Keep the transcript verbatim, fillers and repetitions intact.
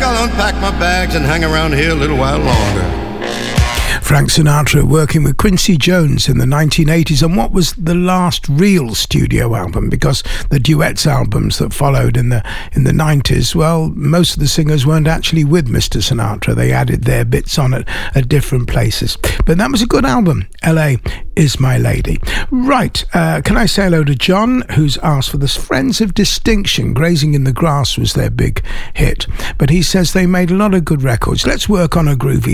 I'll unpack my bags and hang around here a little while longer. Frank Sinatra working with Quincy Jones in the nineteen eighties on what was the last real studio album, because the duets albums that followed in the in the nineties, well, most of the singers weren't actually with Mister Sinatra. They added their bits on it at different places. But that was a good album, L A Is My Lady. Right, uh, can I say hello to John, who's asked for the Friends of Distinction. Grazing in the Grass was their big hit. But he says they made a lot of good records. Let's work on a groovy